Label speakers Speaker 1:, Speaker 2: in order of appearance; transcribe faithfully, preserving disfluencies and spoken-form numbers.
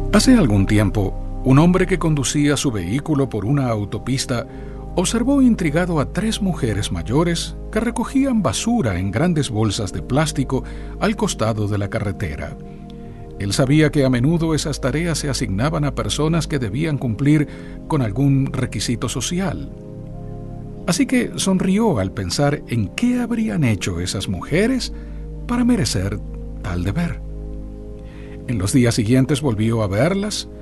Speaker 1: Hace algún tiempo, un hombre que conducía su vehículo por una autopista observó intrigado a tres mujeres mayores que recogían basura en grandes bolsas de plástico al costado de la carretera. Él sabía que a menudo esas tareas se asignaban a personas que debían cumplir con algún requisito social. Así que sonrió al pensar en qué habrían hecho esas mujeres para merecer tal deber. En los días siguientes volvió a verlas